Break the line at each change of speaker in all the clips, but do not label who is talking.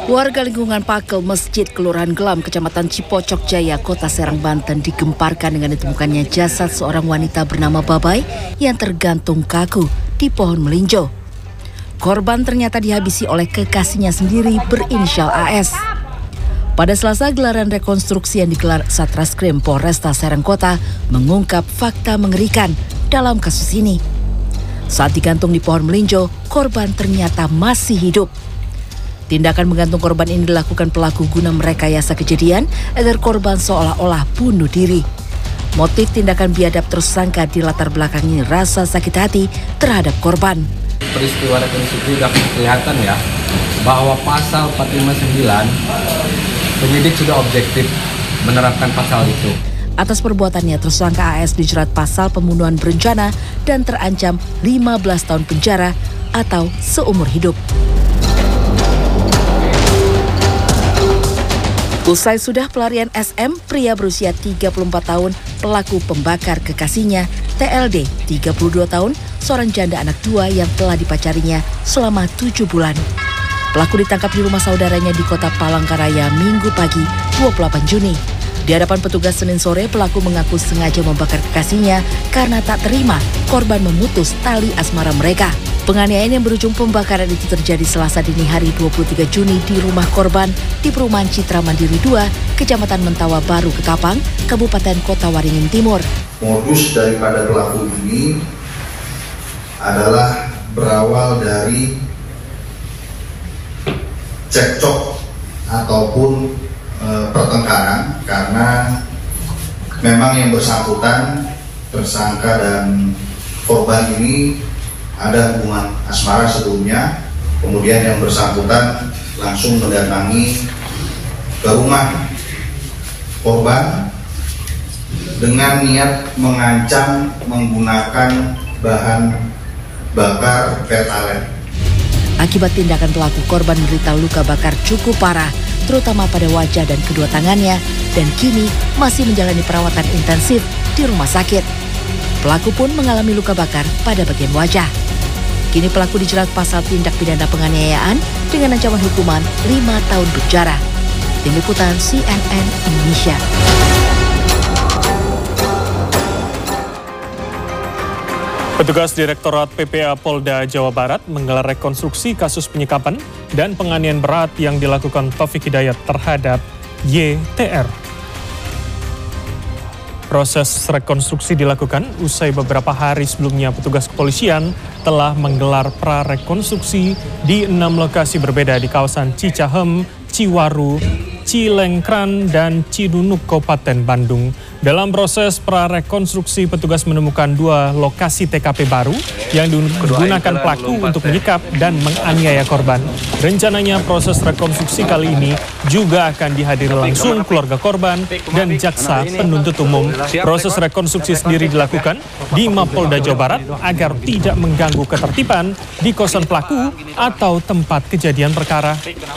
Warga lingkungan Pakel Masjid Kelurahan Gelam, Kecamatan Cipocok Jaya, Kota Serang, Banten digemparkan dengan ditemukannya jasad seorang wanita bernama Babai yang tergantung kaku di pohon melinjo. Korban ternyata dihabisi oleh kekasihnya sendiri berinisial AS. Pada Selasa, gelaran rekonstruksi yang digelar Satreskrim Polresta Serang Kota mengungkap fakta mengerikan dalam kasus ini. Saat digantung di pohon melinjo, korban ternyata masih hidup. Tindakan menggantung korban ini dilakukan pelaku guna merekayasa kejadian agar korban seolah-olah bunuh diri. Motif tindakan biadab tersangka di latar belakangi rasa sakit hati terhadap korban.
Peristiwa rekonstruksi sudah kelihatan ya bahwa pasal 459 penyidik sudah objektif menerapkan pasal itu.
Atas perbuatannya, tersangka AS dijerat pasal pembunuhan berencana dan terancam 15 tahun penjara atau seumur hidup. Usai sudah pelarian SM, pria berusia 34 tahun, pelaku pembakar kekasihnya, TLD, 32 tahun, seorang janda anak 2 yang telah dipacarinya selama 7 bulan. Pelaku ditangkap di rumah saudaranya di Kota Palangkaraya Minggu pagi, 28 Juni. Di hadapan petugas Senin sore, pelaku mengaku sengaja membakar kekasihnya karena tak terima korban memutus tali asmara mereka. Penganiayaan yang berujung pembakaran itu terjadi Selasa dini hari 23 Juni di rumah korban di perumahan Citra Mandiri 2, Kecamatan Mentawa Baru, Ketapang, Kabupaten Kota Waringin Timur.
Modus daripada pelaku ini adalah berawal dari cekcok ataupun pertengkaran karena memang yang bersangkutan, tersangka dan korban ini ada hubungan asmara sebelumnya, kemudian yang bersangkutan langsung mendatangi ke rumah korban dengan niat mengancam menggunakan bahan bakar pertalite.
Akibat tindakan pelaku, korban menderita luka bakar cukup parah, terutama pada wajah dan kedua tangannya, dan kini masih menjalani perawatan intensif di rumah sakit. Pelaku pun mengalami luka bakar pada bagian wajah. Kini pelaku dijerat pasal tindak pidana penganiayaan dengan ancaman hukuman 5 tahun penjara. Tim Liputan CNN Indonesia.
Petugas Direktorat PPA Polda Jawa Barat menggelar rekonstruksi kasus penyekapan dan penganiayaan berat yang dilakukan Taufik Hidayat terhadap YTR. Proses rekonstruksi dilakukan usai beberapa hari sebelumnya petugas kepolisian telah menggelar prarekonstruksi di 6 lokasi berbeda di kawasan Cicahem, Ciwaru, Cilengkran, dan Cidunuk, Kabupaten Bandung. Dalam proses prarekonstruksi, petugas menemukan 2 lokasi TKP baru yang digunakan pelaku untuk menyekap dan menganiaya korban. Rencananya proses rekonstruksi kali ini juga akan dihadiri langsung keluarga korban dan jaksa penuntut umum. Proses rekonstruksi sendiri dilakukan di Mapolda Jawa Barat agar tidak mengganggu ketertiban di kosan pelaku atau tempat kejadian perkara.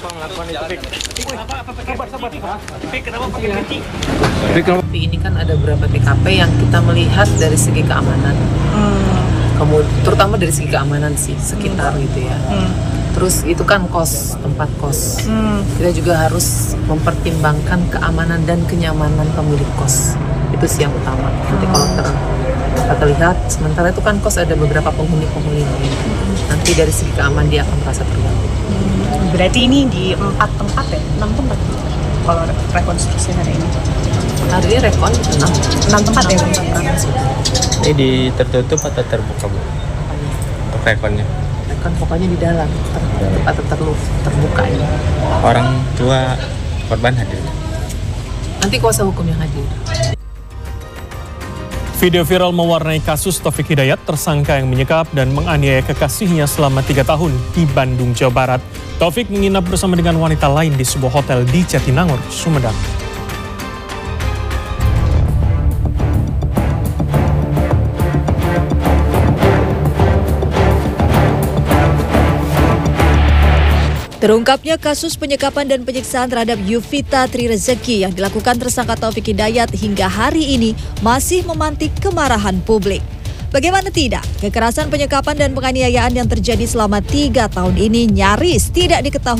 Ini kan ada beberapa TKP yang kita melihat dari segi keamanan, terutama dari segi keamanan sih sekitar gitu ya. Terus itu kan tempat kos. Kita juga harus mempertimbangkan keamanan dan kenyamanan pemilik kos. Itu sih yang utama. Nanti kalau kita lihat, sementara itu kan kos ada beberapa penghuni-penghuni. Nanti dari segi keamanan dia akan merasa terganggu.
Berarti ini di 4 tempat ya? 6 tempat kalau rekonstruksi hari ini?
Hari ini rekon 6
tempat ya?
Ini di tertutup atau terbuka, Bu? Untuk rekonnya?
Rekon pokoknya di dalam, tertutup atau terbuka ya.
Orang tua korban hadir?
Nanti kuasa hukum yang hadir.
Video viral mewarnai kasus Taufik Hidayat, tersangka yang menyekap dan menganiaya kekasihnya selama 3 tahun di Bandung, Jawa Barat. Taufik menginap bersama dengan wanita lain di sebuah hotel di Jatinangor, Sumedang.
Terungkapnya kasus penyekapan dan penyiksaan terhadap Yuvita Tri Rezeki yang dilakukan tersangka Taufik Hidayat hingga hari ini masih memantik kemarahan publik. Bagaimana tidak, kekerasan penyekapan dan penganiayaan yang terjadi selama 3 tahun ini nyaris tidak diketahui